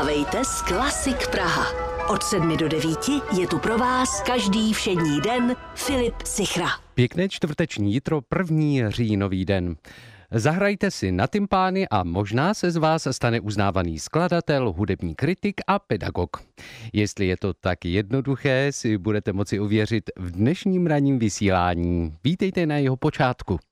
Vstávejte s Klasik Praha. Od 7 do 9 je tu pro vás každý všední den Filip Sichra. Pěkné čtvrteční jitro, 1. říjnový den. Zahrajte si na tympány a možná se z vás stane uznávaný skladatel, hudební kritik a pedagog. Jestli je to tak jednoduché, si budete moci uvěřit v dnešním ranním vysílání. Vítejte na jeho počátku.